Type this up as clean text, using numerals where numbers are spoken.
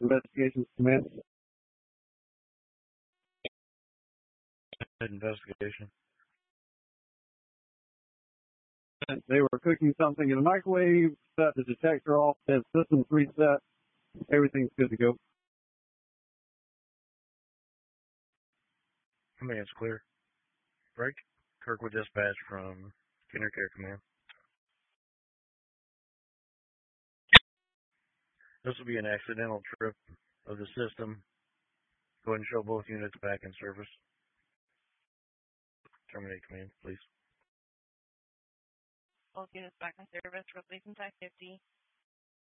Investigations Command. Investigation. They were cooking something in a microwave, set the detector off, the system's reset, everything's good to go. Command's clear. Break. Kirkwood dispatch from Kinder Care Command. This will be an accidental trip of the system. Go ahead and show both units back in service. Terminate command, please. Both units back in service, rotation time 50.